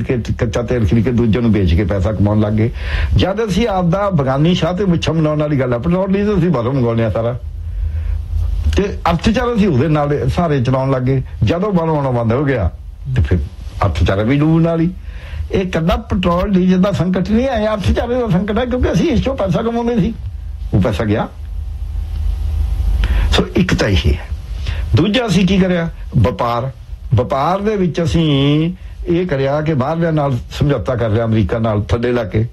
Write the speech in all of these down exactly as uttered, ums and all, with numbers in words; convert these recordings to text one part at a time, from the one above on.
ਕੇ ਕੱਚਾ ਤੇਲ ਖਰੀਦ ਕੇ ਦੂਜੇ ਨੂੰ ਵੇਚ ਕੇ ਪੈਸਾ ਕਮਾਉਣ ਲੱਗ ਗਏ। ਜਦ ਅਸੀਂ ਆਪਦਾ ਬਗਾਨੀ ਸ਼ਾਹ ਤੇ ਮੁੱਛਾਂ ਮਨਾਉਣ ਵਾਲੀ ਗੱਲ ਆ, ਪੈਟਰੋਲ ਡੀਜ਼ਲ ਅਸੀਂ ਬਾਹਰੋਂ ਮੰਗਾਉਂਦੇ ਆ ਸਾਰਾ, ਤੇ ਅਰਥਚਾਰਾ ਅਸੀਂ ਉਹਦੇ ਨਾਲ ਸਾਰੇ ਚਲਾਉਣ ਲੱਗ ਗਏ। ਜਦੋਂ ਬਾਹਰੋਂ ਆਉਣਾ ਬੰਦ ਹੋ ਗਿਆ ਤੇ ਫਿਰ ਅਰਥਚਾਰਾ ਵੀ ਡੂਬਣ ਵਾਲੀ। ਇਹ ਕੱਲਾ ਪੈਟਰੋਲ ਡੀਜ਼ਲ ਦਾ ਸੰਕਟ ਨਹੀਂ ਹੈ, ਅਰਥਚਾਰੇ ਦਾ ਸੰਕਟ ਹੈ, ਕਿਉਂਕਿ ਅਸੀਂ ਇਸ ਤੋਂ ਪੈਸਾ ਕਮਾਉਂਦੇ ਸੀ, ਉਹ ਪੈਸਾ ਗਿਆ। ਸੋ ਇੱਕ ਤਾਂ ਇਹ ਹੈ। ਦੂਜਾ ਅਸੀਂ ਕੀ ਕਰਿਆ, ਵਪਾਰ। ਵਪਾਰ ਦੇ ਵਿੱਚ ਅਸੀਂ ਇਹ ਕਰਿਆ ਕਿ ਬਾਹਰਲਿਆਂ ਨਾਲ ਸਮਝੌਤਾ ਕਰ ਲਿਆ, ਅਮਰੀਕਾ ਨਾਲ ਥੱਲੇ ਲਾ ਕੇ।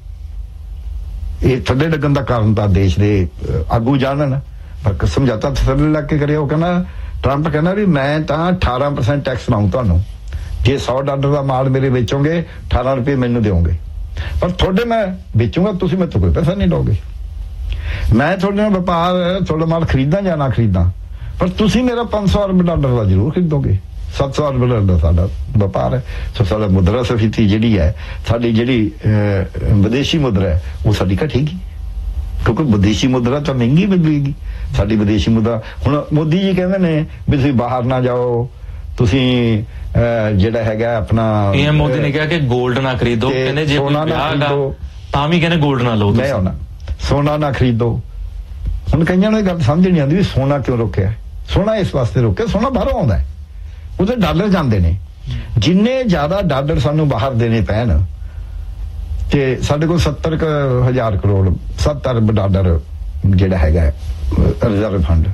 ਇਹ ਥੱਲੇ ਲੱਗਣ ਦਾ ਕਾਰਨ ਤਾਂ ਦੇਸ਼ ਦੇ ਆਗੂ ਜਾਣਨ, ਪਰ ਸਮਝੌਤਾ ਥੱਲੇ ਲੱਗ ਕੇ ਕਰਿਆ। ਉਹ ਕਹਿੰਦਾ, ਟਰੰਪ ਕਹਿੰਦਾ ਵੀ ਮੈਂ ਤਾਂ ਅਠਾਰਾਂ ਪਰਸੈਂਟ ਟੈਕਸ ਲਾਊਂ ਤੁਹਾਨੂੰ, ਜੇ ਸੌ ਡਾਲਰ ਦਾ ਮਾਲ ਮੇਰੇ ਵੇਚੋਗੇ ਅਠਾਰਾਂ ਰੁਪਏ ਮੈਨੂੰ ਦਿਓਗੇ, ਪਰ ਤੁਹਾਡੇ ਮੈਂ ਵੇਚੂਗਾ, ਤੁਸੀਂ ਮੇਰੇ ਤੋਂ ਕੋਈ ਪੈਸਾ ਨਹੀਂ ਲਓਗੇ। ਮੈਂ ਤੁਹਾਡੇ ਨਾਲ ਵਪਾਰ, ਤੁਹਾਡਾ ਮਾਲ ਖਰੀਦਾਂ ਜਾਂ ਨਾ ਖਰੀਦਾਂ, ਪਰ ਤੁਸੀਂ ਮੇਰਾ ਪੰਜ ਸੌ ਅਰਬ ਡਾਲਰ ਦਾ ਜ਼ਰੂਰ ਖਰੀਦੋਗੇ। ਸੱਤ ਸੌ ਅਰਬ ਡਾਲਰ ਦਾ ਸਾਡਾ ਵਪਾਰ ਹੈ। ਸੋ ਸਾਡਾ ਮੁਦਰਾ ਸਫੀਤੀ ਜਿਹੜੀ ਹੈ, ਸਾਡੀ ਜਿਹੜੀ ਵਿਦੇਸ਼ੀ ਮੁਦਰਾ ਹੈ, ਉਹ ਸਾਡੀ ਘਟੇਗੀ, ਕਿਉਂਕਿ ਵਿਦੇਸ਼ੀ ਮੁਦਰਾ ਤਾਂ ਮਹਿੰਗੀ ਮਿਲੇਗੀ। ਸਾਡੀ ਵਿਦੇਸ਼ੀ ਮੁਦਰਾ, ਹੁਣ ਮੋਦੀ ਜੀ ਕਹਿੰਦੇ ਨੇ ਵੀ ਤੁਸੀਂ ਬਾਹਰ ਨਾ ਜਾਓ, ਤੁਸੀਂ ਜਿਹੜਾ ਹੈਗਾ ਆਪਣਾ, ਪੀਐਮ ਮੋਦੀ ਨੇ ਕਿਹਾ ਕਿ ਗੋਲਡ ਨਾ ਖਰੀਦੋ, ਕਹਿੰਦੇ ਜੇ ਸੋਨਾ ਨਾ ਖਰੀਦੋ, ਤਾਂ ਵੀ ਕਹਿੰਦੇ ਗੋਲਡ ਨਾ ਲਓ, ਮੈਂ ਆਉਣਾ ਸੋਨਾ ਨਾ ਖਰੀਦੋ। ਹੁਣ ਕਈਆਂ ਨੂੰ ਇਹ ਗੱਲ ਸਮਝ ਨਹੀਂ ਆਉਂਦੀ ਵੀ ਸੋਨਾ ਕਿਉਂ ਰੋਕਿਆ। ਸੋਨਾ ਇਸ ਵਾਸਤੇ ਰੋਕਿਆ, ਸੋਨਾ ਬਾਹਰੋਂ ਆਉਂਦਾ, ਉਹਦੇ ਡਾਲਰ ਜਾਂਦੇ ਨੇ। ਜਿੰਨੇ ਜ਼ਿਆਦਾ ਡਾਲਰ ਸਾਨੂੰ ਬਾਹਰ ਦੇਣੇ ਪੈਣ, ਤੇ ਸਾਡੇ ਕੋਲ ਸੱਤਰ ਹਜ਼ਾਰ ਕਰੋੜ ਸੱਤ ਅਰਬ ਡਾਲਰ ਜਿਹੜਾ ਹੈਗਾ ਰਿਜ਼ਰਵ ਫੰਡ,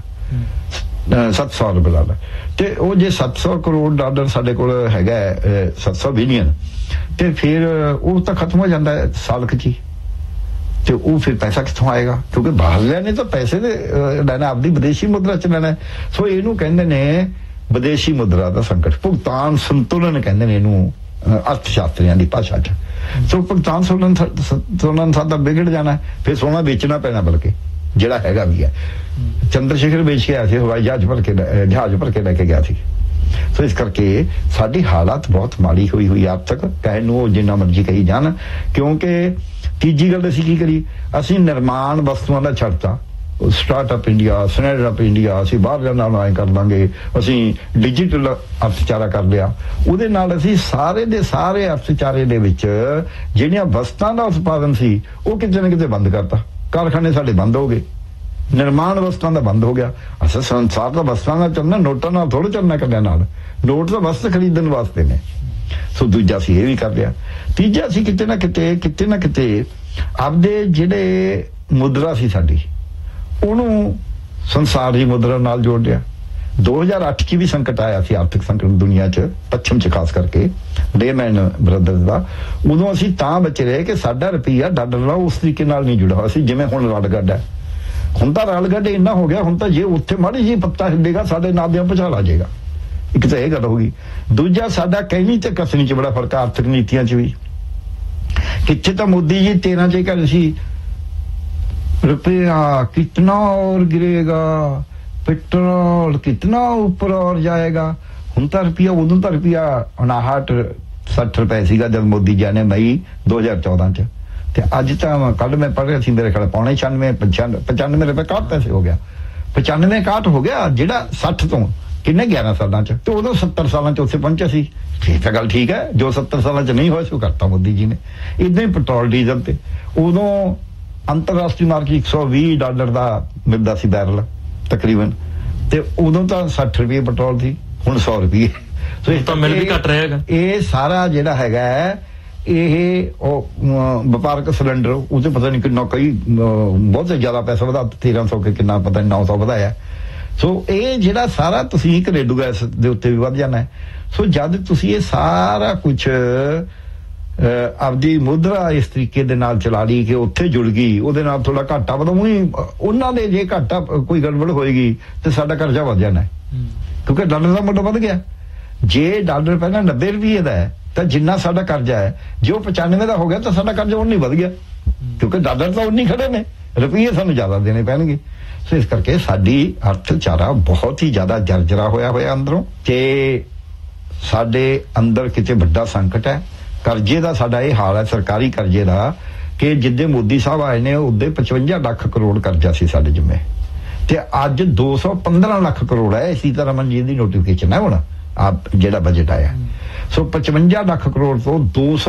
ਸੱਤ ਸੌ ਅਰਬ ਡਾਲਰ, ਤੇ ਉਹ ਜੇ ਸੱਤ ਸੌ ਕਰੋੜ ਡਾਲਰ ਸਾਡੇ ਕੋਲ ਹੈਗਾ, ਸੱਤ ਸੌ ਬਿਲੀਅਨ, ਤੇ ਫਿਰ ਉਹ ਤਾਂ ਖਤਮ ਹੋ ਜਾਂਦਾ ਹੈ ਸਾਲ ਕੁ ਚ, ਤੇ ਉਹ ਫਿਰ ਪੈਸਾ ਕਿੱਥੋਂ ਆਏਗਾ, ਕਿਉਂਕਿ ਬਾਹਰਲਿਆਂ ਨੇ ਤਾਂ ਪੈਸੇ ਦੇ ਲੈਣਾ, ਆਪਦੀ ਵਿਦੇਸ਼ੀ ਮੁਦਰਾ ਚ ਲੈਣਾ। ਸੋ ਇਹਨੂੰ ਕਹਿੰਦੇ ਨੇ ਵਿਦੇਸ਼ੀ ਮੁਦਰਾ ਦਾ ਸੰਕਟ, ਭੁਗਤਾਨ ਸੰਤੁਲਨ ਕਹਿੰਦੇ ਨੇ ਇਹਨੂੰ ਅਰਥ ਸ਼ਾਸਤਰੀਆਂ ਦੀ ਭਾਸ਼ਾ ਚ। ਸੋ ਭੁਗਤਾਨ ਸੰਤੁਲਨ ਸਾਡਾ ਵਿਗੜ ਜਾਣਾ, ਫਿਰ ਸੋਨਾ ਵੇਚਣਾ ਪੈਣਾ, ਬਲਕਿ ਜਿਹੜਾ ਹੈਗਾ ਵੀ ਹੈ। ਚੰਦਰ ਸ਼ੇਖਰ ਵੇਚ ਕੇ ਆਇਆ ਸੀ, ਹਵਾਈ ਜਹਾਜ਼ ਭਰ ਕੇ ਜਹਾਜ਼ ਭਰ ਕੇ ਲੈ ਕੇ ਗਿਆ ਸੀ। ਸੋ ਇਸ ਕਰਕੇ ਸਾਡੀ ਹਾਲਾਤ ਬਹੁਤ ਮਾੜੀ ਹੋਈ ਹੋਈ ਆਰਥਿਕ, ਕਹਿਣ ਨੂੰ ਜਿੰਨਾ ਮਰਜ਼ੀ ਕਹੀ ਜਾਣ। ਕਿਉਂਕਿ ਤੀਜੀ ਗੱਲ ਅਸੀਂ ਕੀ ਕਰੀ, ਅਸੀਂ ਨਿਰਮਾਣ ਵਸਤੂਆਂ ਦਾ ਛੱਡਤਾ, ਸਟਾਰਟਅਪ ਇੰਡੀਆ, ਸਨੈਟਅਪ ਇੰਡੀਆ, ਅਸੀਂ ਬਾਹਰ ਨਾਲ ਆਏ ਕਰ ਲਾਂਗੇ, ਅਸੀਂ ਡਿਜੀਟਲ ਅਰਥਚਾਰਾ ਕਰ ਲਿਆ। ਉਹਦੇ ਨਾਲ ਅਸੀਂ ਸਾਰੇ ਦੇ ਸਾਰੇ ਅਰਥਚਾਰੇ ਦੇ ਵਿੱਚ ਜਿਹੜੀਆਂ ਵਸਤਾਂ ਦਾ ਉਤਪਾਦਨ ਸੀ ਉਹ ਕਿਤੇ ਨਾ ਕਿਤੇ ਬੰਦ ਕਰਤਾ। ਕਾਰਖਾਨੇ ਸਾਡੇ ਬੰਦ ਹੋ ਗਏ, ਨਿਰਮਾਣ ਵਸਤਾਂ ਦਾ ਬੰਦ ਹੋ ਗਿਆ। ਅਸਲ ਸੰਸਾਰ ਦਾ ਵਸਤਾਂ ਨਾਲ ਚੱਲਣਾ, ਨੋਟਾਂ ਨਾਲ ਥੋੜ੍ਹਾ ਚੱਲਣਾ ਕੱਲਿਆਂ ਨਾਲ। ਨੋਟ ਤਾਂ ਵਸਤ ਖਰੀਦਣ ਵਾਸਤੇ ਨੇ। ਸੋ ਦੂਜਾ ਅਸੀਂ ਇਹ ਵੀ ਕਰ ਲਿਆ। ਤੀਜਾ ਅਸੀਂ ਕਿਤੇ ਨਾ ਕਿਤੇ ਕਿਤੇ ਨਾ ਕਿਤੇ ਆਪਦੇ ਜਿਹੜੇ ਮੁਦਰਾ ਸੀ ਸਾਡੀ, ਉਹਨੂੰ ਸੰਸਾਰ ਦੀ ਮੁਦਰਾ ਨਾਲ ਜੋੜ ਲਿਆ। ਦੋ ਹਜ਼ਾਰ ਅੱਠ ਚ ਵੀ ਸੰਕਟ ਆਇਆ ਸੀ, ਆਰਥਿਕ ਸੰਕਟ ਦੁਨੀਆ ਚ, ਪੱਛਮ ਚ ਖਾਸ ਕਰਕੇ, ਲੇਮੈਨ ਬ੍ਰਦਰਜ਼ ਦਾ। ਉਦੋਂ ਅਸੀਂ ਤਾਂ ਬਚੇ ਰਹੇ ਕਿ ਸਾਡਾ ਰੁਪਈਆ ਡਾਲਰ ਨਾਲ ਉਸ ਤਰੀਕੇ ਨਾਲ ਨਹੀਂ ਜੁੜਾ ਹੋਇਆ ਸੀ ਜਿਵੇਂ ਹੁਣ ਰਲਗੱਡ ਹੈ। ਹੁਣ ਤਾਂ ਰਲਗੱਡ ਇੰਨਾ ਹੋ ਗਿਆ, ਹੁਣ ਤਾਂ ਜੇ ਉੱਥੇ ਮਾੜੀ ਜਿਹੀ ਪੱਤਾ ਹਿੱਲੇਗਾ ਸਾਡੇ ਨਾਦਿਆਂ ਭੁਚਾਲ ਆ ਜਾਏਗਾ। ਇੱਕ ਤਾਂ ਇਹ ਗੱਲ ਹੋ ਗਈ। ਦੂਜਾ, ਸਾਡਾ ਕਹਿਣੀ ਤੇ ਕਸਣੀ ਚ ਬੜਾ ਫਰਕ, ਆਰਥਿਕ ਨੀਤੀਆਂ ਚ ਵੀ। ਕਿੱਥੇ ਤਾਂ ਮੋਦੀ ਜੀ ਤੇਰਾਂ ਚ ਕਹਿੰਦੇ ਸੀ रुपया कितना और गिरेगा, पेट्रोल कितना ऊपर और जाएगा। ਹੁਣ ਤਾਂ ਰੁਪਿਆ, ਉਦੋਂ ਤਾਂ ਰੁਪਿਆ ਉਨਾਹਠ ਸੱਠ ਰੁਪਏ ਸੀਗਾ ਜਦ ਮੋਦੀ ਜੀ ਨੇ ਮਈ ਦੋ ਹਜ਼ਾਰ ਚੌਦਾਂ ਚ, ਤੇ ਅੱਜ ਤਾਂ ਕੱਲ ਮੈਂ ਪੜ੍ਹ ਰਿਹਾ ਸੀ, ਮੇਰੇ ਖਿਆਲ ਪੌਣੇ ਛਿਆਨਵੇਂ ਪਚਾਨਵੇਂ ਰੁਪਏ ਇਕਾਹਠ ਪੈਸੇ ਹੋ ਗਿਆ, ਪਚਾਨਵੇਂ ਇਕਾਹਠ ਹੋ ਗਿਆ, ਜਿਹੜਾ ਸੱਠ ਤੋਂ ਕਿੰਨੇ ਗਿਆਰਾਂ ਸਾਲਾਂ ਚ, ਤੇ ਉਦੋਂ ਸੱਤਰ ਸਾਲਾਂ ਚ ਉੱਥੇ ਪਹੁੰਚਿਆ ਸੀ। ਠੀਕ ਤਾਂ ਗੱਲ ਠੀਕ ਹੈ, ਜੋ ਸੱਤਰ ਸਾਲਾਂ ਚ ਨਹੀਂ ਹੋਇਆ ਸੀ ਉਹ ਕਰਤਾ ਮੋਦੀ ਜੀ ਨੇ। ਇਦਾਂ ਹੀ ਪੈਟਰੋਲ ਡੀਜ਼ਲ ਤੇ ਉਦੋਂ ਅੰਤਰਰਾਸ਼ਟਰੀ ਮਾਰਕੀਟ ਇੱਕ ਸੌ ਵੀਹ ਡਾਲਰ ਦਾ ਮਿਲਦਾ ਸੀ ਬੈਰਲ ਤਕਰੀਬਨ, ਤੇ ਉਦੋਂ ਤਾਂ ਸੱਠ ਰੁਪਏ ਪੈਟਰੋਲ ਸੀ, ਹੁਣ ਸੌ ਰੁਪਏ। ਸੋ ਇਸ ਤਾਂ ਮਿਲ ਵੀ ਘੱਟ ਰਿਹਾ ਹੈਗਾ। ਇਹ ਸਾਰਾ ਜਿਹੜਾ ਹੈਗਾ ਇਹ ਉਹ ਵਪਾਰਕ ਸਿਲੰਡਰ, ਉਹਦੇ ਪਤਾ ਨਹੀਂ ਕਿੰਨਾ, ਕਈ ਬਹੁਤ ਜ਼ਿਆਦਾ ਪੈਸਾ ਵਧਾ, ਤੇਰਾਂ ਸੌ ਕੇ ਕਿੰਨਾ ਪਤਾ ਨਹੀਂ ਨੌ ਸੌ ਵਧਾਇਆ। ਸੋ ਇਹ ਜਿਹੜਾ ਸਾਰਾ ਤੁਸੀਂ ਘਰੇਲੂ ਗੈਸ ਦੇ ਉੱਤੇ ਵੀ ਵੱਧ ਜਾਣਾ। ਸੋ ਜਦ ਤੁਸੀਂ ਇਹ ਸਾਰਾ ਕੁਛ ਆਪਦੀ ਮੁਦਰਾ ਇਸ ਤਰੀਕੇ ਦੇ ਨਾਲ ਚਲਾ ਲਈ ਕਿ ਉੱਥੇ ਜੁੜ ਗਈ, ਉਹਦੇ ਨਾਲ ਥੋੜਾ ਘਾਟਾ ਵਧਾਉਣੀ, ਉਹਨਾਂ ਦੇ ਜੇ ਘਾਟਾ ਕੋਈ ਗੜਬੜ ਹੋਏਗੀ ਤੇ ਸਾਡਾ ਕਰਜ਼ਾ ਵੱਧ ਜਾਣਾ, ਕਿਉਂਕਿ ਡਾਲਰ ਦਾ ਮੁੱਲ ਵੱਧ ਗਿਆ। ਜੇ ਡਾਲਰ ਪਹਿਲਾਂ ਨੱਬੇ ਰੁਪਏ ਦਾ ਹੈ ਤਾਂ ਜਿੰਨਾ ਸਾਡਾ ਕਰਜ਼ਾ ਹੈ, ਜੇ ਉਹ ਪਚਾਨਵੇਂ ਦਾ ਹੋ ਗਿਆ ਤਾਂ ਸਾਡਾ ਕਰਜ਼ਾ ਉਨੀ ਵੱਧ ਗਿਆ, ਕਿਉਂਕਿ ਡਾਲਰ ਤਾਂ ਉਨੀ ਖੜੇ ਨੇ, ਰੁਪਈਏ ਸਾਨੂੰ ਜ਼ਿਆਦਾ ਦੇਣੇ ਪੈਣਗੇ। ਸੋ ਇਸ ਕਰਕੇ ਸਾਡੀ ਅਰਥਚਾਰਾ ਬਹੁਤ ਹੀ ਜ਼ਿਆਦਾ ਜਰਜਰਾ ਹੋਇਆ ਹੋਇਆ ਅੰਦਰੋਂ, ਤੇ ਸਾਡੇ ਅੰਦਰ ਕਿਤੇ ਵੱਡਾ ਸੰਕਟ ਹੈ। ਕਰਜ਼ੇ ਦਾ ਸਾਡਾ ਇਹ ਹਾਲ ਹੈ, ਸਰਕਾਰੀ ਕਰਜ਼ੇ ਦਾ, ਕਿ ਜਿੱਦੇ ਮੋਦੀ ਸਾਹਿਬ ਆਏ ਨੇ ਉਹਦੇ ਪਚਵੰਜਾ ਲੱਖ ਕਰੋੜ ਕਰਜ਼ਾ ਸੀ ਸਾਡੇ ਜਿੰਮੇ, ਤੇ ਅੱਜ ਦੋ ਸੌ ਪੰਦਰਾਂ ਲੱਖ ਕਰੋੜ ਹੈ। ਇਸੇ ਤਰ੍ਹਾਂ ਮਨਜੀਤ ਦੀ ਨੋਟੀਫਿਕੇਸ਼ਨ ਹੈ ਹੁਣ ਆਪ ਜਿਹੜਾ ਬਜਟ ਆਇਆ। ਸੋ ਪਚਵੰਜਾ ਲੱਖ ਕਰੋੜ ਤੋਂ ਦੋ ਸੌ